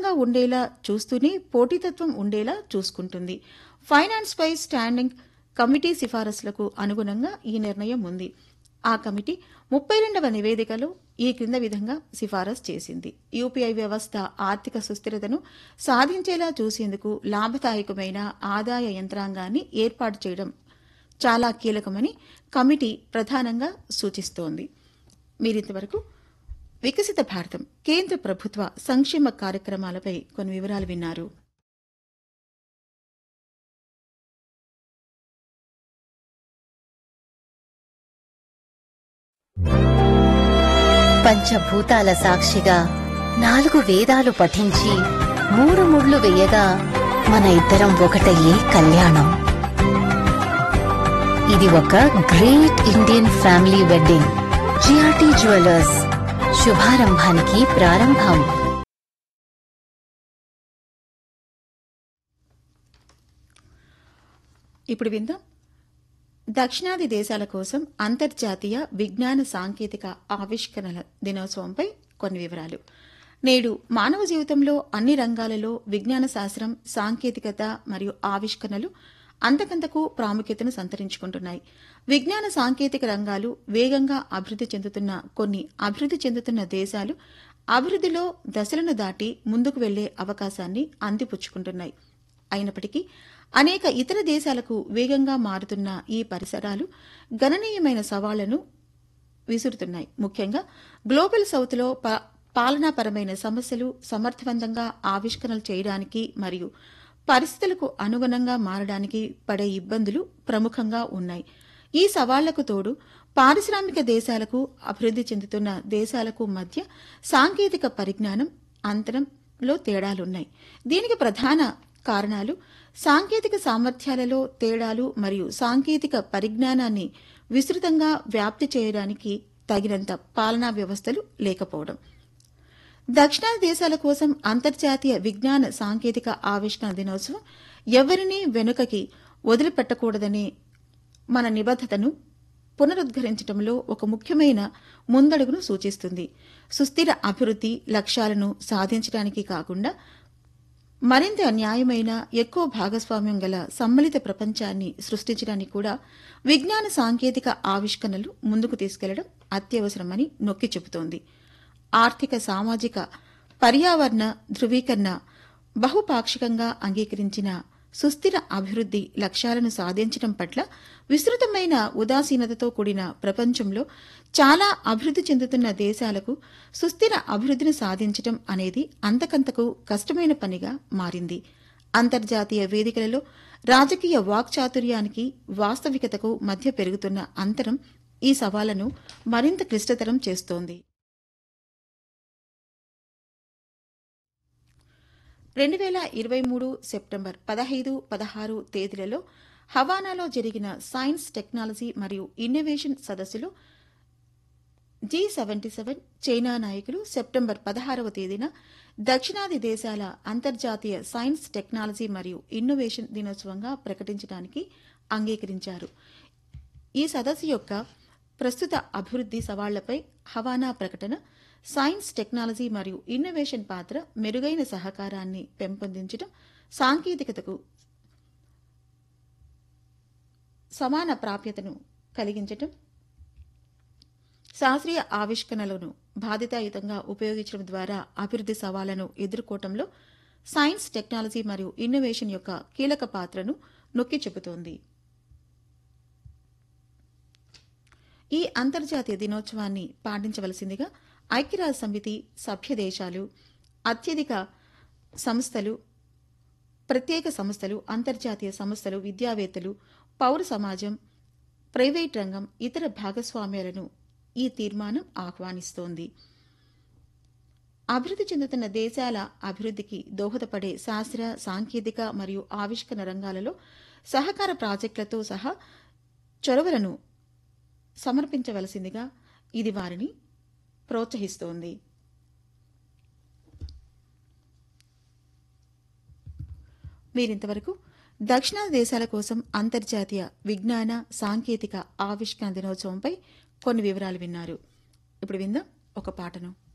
సమానంగా ఉండేలా చూస్తూనే పోటీతత్వం ఉండేలా చూసుకుంటుంది. ఫైనాన్స్పై స్టాండింగ్ కమిటీ సిఫారసులకు అనుగుణంగా ఈ నిర్ణయం ఉంది. ఆ కమిటీ 32వ నివేదికలో ఈ క్రింద విధంగా సిఫారసు చేసింది. యూపీఐ వ్యవస్థ ఆర్థిక సుస్థిరతను సాధించేలా చూసేందుకు లాభదాయకమైన ఆదాయ యంత్రాంగాన్ని ఏర్పాటు చేయడం చాలా కీలకమని కమిటీ ప్రధానంగా సూచిస్తోంది. మీరింతవరకు వికసిత భారతం కేంద్ర ప్రభుత్వ సంక్షేమ కార్యక్రమాలపై కొన్ని వివరాలు విన్నారు. పంచభూతాల సాక్షిగా 4 వేదాలు పఠించి 3 ముళ్ళు వేయగా మన ఇద్దరం ఒకటయ్యే కళ్యాణం. ఇది ఒక great Indian family wedding. GRT jewellers, శుభారంభానికి ప్రారంభం. ఇప్పుడు విందాం దక్షిణాది దేశాల కోసం అంతర్జాతీయ విజ్ఞాన సాంకేతిక ఆవిష్కరణల దినోత్సవంపై కొన్ని వివరాలు. నేడు మానవ జీవితంలో అన్ని రంగాలలో విజ్ఞాన శాస్త్రం, సాంకేతికత మరియు ఆవిష్కరణలు అంతకంతకు ప్రాముఖ్యతను సంతరించుకుంటున్నాయి. విజ్ఞాన సాంకేతిక రంగాలు వేగంగా అభివృద్ది చెందుతున్న కొన్ని అభివృద్ది చెందుతున్న దేశాలు అభివృద్దిలో దశలను దాటి ముందుకు వెళ్లే అవకాశాన్ని అందిపుచ్చుకుంటున్నాయి. అయినప్పటికీ అనేక ఇతర దేశాలకు వేగంగా మారుతున్న ఈ పరిసరాలు గణనీయమైన సవాళ్లను విసురుతున్నాయి. ముఖ్యంగా గ్లోబల్ సౌత్లో పాలనాపరమైన సమస్యలు సమర్థవంతంగా ఆవిష్కరణలు చేయడానికి మరియు పరిస్థితులకు అనుగుణంగా మారడానికి పడే ఇబ్బందులు ప్రముఖంగా ఉన్నాయి. ఈ సవాళ్లకు తోడు పారిశ్రామిక దేశాలకు, అభివృద్ది చెందుతున్న దేశాలకు మధ్య సాంకేతిక పరిజ్ఞానం అంతరంలో తేడాలున్నాయి. దీనికి ప్రధాన కారణాలు సాంకేతిక సామర్థ్యాలలో తేడాలు మరియు సాంకేతిక పరిజ్ఞానాన్ని విస్తృతంగా వ్యాప్తి చేయడానికి తగినంత పాలనా వ్యవస్థలు లేకపోవడం. దక్షిణాది దేశాల కోసం అంతర్జాతీయ విజ్ఞాన సాంకేతిక ఆవిష్కరణ దినోత్సవం ఎవరినీ వెనుకకి వదిలిపెట్టకూడదనే మన నిబద్ధతను పునరుద్ఘరించడంలో ఒక ముఖ్యమైన ముందడుగును సూచిస్తుంది. సుస్థిర అభివృద్ది లక్ష్యాలను సాధించడానికి కాకుండా మరింత న్యాయమైన, ఎక్కువ భాగస్వామ్యం గల సమ్మిళిత ప్రపంచాన్ని సృష్టించడానికి కూడా విజ్ఞాన సాంకేతిక ఆవిష్కరణలు ముందుకు తీసుకెళ్లడం అత్యవసరమని నొక్కి చెబుతోంది. ఆర్థిక, సామాజిక, పర్యావరణ ధృవీకరణ బహుపాక్షికంగా అంగీకరించిన సుస్థిర అభివృద్ది లక్ష్యాలను సాధించడం పట్ల విస్తృతమైన ఉదాసీనతతో కూడిన ప్రపంచంలో చాలా అభివృద్ది చెందుతున్న దేశాలకు సుస్థిర అభివృద్దిని సాధించడం అనేది అంతకంతకు కష్టమైన పనిగా మారింది. అంతర్జాతీయ వేదికలలో రాజకీయ వాక్చాతుర్యానికి, వాస్తవికతకు మధ్య పెరుగుతున్న అంతరం ఈ సవాళ్లను మరింత క్లిష్టతరం చేస్తోంది. 2023 సెప్టెంబర్ 15, 16 తేదీలలో హవానాలో జరిగిన సైన్స్, టెక్నాలజీ మరియు ఇన్నోవేషన్ సదస్సులో G77 చైనా నాయకులు సెప్టెంబర్ 16వ తేదీన దక్షిణాది దేశాల అంతర్జాతీయ సైన్స్, టెక్నాలజీ మరియు ఇన్నోవేషన్ దినోత్సవంగా ప్రకటించడానికి అంగీకరించారు. ఈ సదస్సు యొక్క ప్రస్తుత అభివృద్ది సవాళ్లపై హవానా ప్రకటన సైన్స్, టెక్నాలజీ మరియు ఇన్నోవేషన్ పాత్ర మెరుగైన సహకారాన్ని పెంపొందించడం, సాంకేతికతకు సమాన ప్రాప్యతను కలిగించడం, శాస్త్రీయ ఆవిష్కరణలను బాధ్యతాయుతంగా ఉపయోగించడం ద్వారా అభివృద్ది సవాళ్లను ఎదుర్కోవడంలో సైన్స్, టెక్నాలజీ మరియు ఇన్నోవేషన్ యొక్క కీలక పాత్రను నొక్కి చెబుతోంది. ఈ అంతర్జాతీయ దినోత్సవాన్ని పాటించవలసిందిగా ఐక్యరాజ్య సమితి సభ్య దేశాలు, అత్యధిక సంస్థలు, ప్రత్యేక సంస్థలు, అంతర్జాతీయ సంస్థలు, విద్యావేత్తలు, పౌర సమాజం, ప్రైవేట్ రంగం, ఇతర భాగస్వామ్యాలను ఈ తీర్మానం ఆహ్వానిస్తోంది. అభివృద్ది చెందుతున్న దేశాల అభివృద్దికి దోహదపడే శాస్త్ర, సాంకేతిక మరియు ఆవిష్కరణ రంగాలలో సహకార ప్రాజెక్టులతో సహా చొరవలను సమర్పించవలసిందిగా ఇది వారిని ప్రోత్సహిస్తోంది. మీరింతవరకు దక్షిణాది దేశాల కోసం అంతర్జాతీయ విజ్ఞాన సాంకేతిక ఆవిష్కరణ దినోత్సవంపై కొన్ని వివరాలు విన్నారు. ఇప్పుడు విందాం ఒక పాటను.